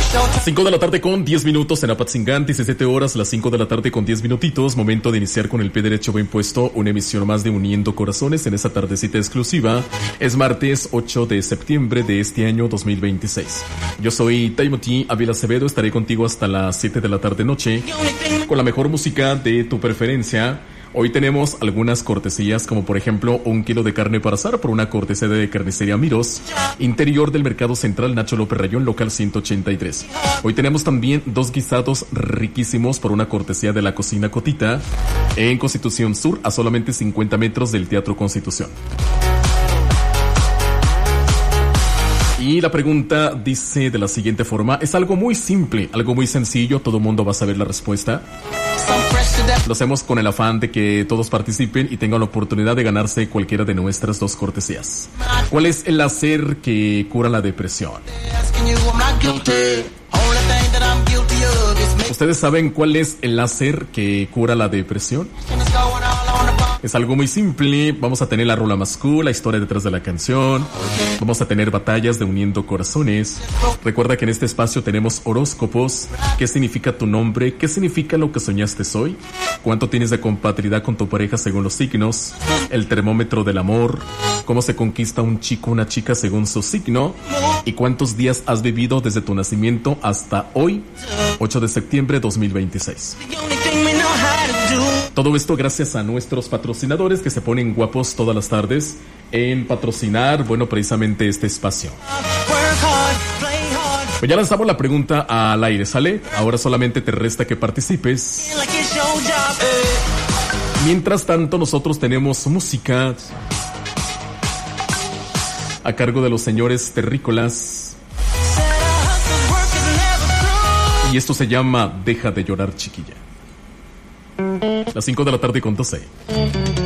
5 de la tarde con 10 minutos en Apatzingán, 17 horas, las 5 de la tarde con 10 minutitos, momento de iniciar con el pie derecho bien puesto, una emisión más de Uniendo Corazones en esta tardecita exclusiva. Es martes 8 de septiembre de este año 2026. Yo soy Timothy Ávila Acevedo, estaré contigo hasta las 7 de la tarde noche con la mejor música de tu preferencia. Hoy tenemos algunas cortesías, como por ejemplo 1 kilo de carne para asar por una cortesía de Carnicería Miros, interior del Mercado Central Nacho López Rayón, local 183. Hoy tenemos también 2 guisados riquísimos por una cortesía de la Cocina Cotita, en Constitución Sur, a solamente 50 metros del Teatro Constitución. Y la pregunta dice de la siguiente forma, es algo muy simple, algo muy sencillo, todo el mundo va a saber la respuesta. Lo hacemos con el afán de que todos participen y tengan la oportunidad de ganarse cualquiera de nuestras 2 cortesías. ¿Cuál es el láser que cura la depresión? ¿Ustedes saben cuál es el láser que cura la depresión? Es algo muy simple. Vamos a tener la rola más cool, la historia detrás de la canción. Vamos a tener batallas de Uniendo Corazones. Recuerda que en este espacio tenemos horóscopos. ¿Qué significa tu nombre? ¿Qué significa lo que soñaste hoy? ¿Cuánto tienes de compatibilidad con tu pareja según los signos? El termómetro del amor. ¿Cómo se conquista un chico o una chica según su signo? ¿Y cuántos días has vivido desde tu nacimiento hasta hoy, 8 de septiembre de 2026? Todo esto gracias a nuestros patrocinadores que se ponen guapos todas las tardes en patrocinar, bueno, precisamente este espacio. Pues ya lanzamos la pregunta al aire, ¿sale? Ahora solamente te resta que participes. Mientras tanto, nosotros tenemos música a cargo de los señores terrícolas. Y esto se llama Deja de llorar, chiquilla. Las 5 de la tarde con 12.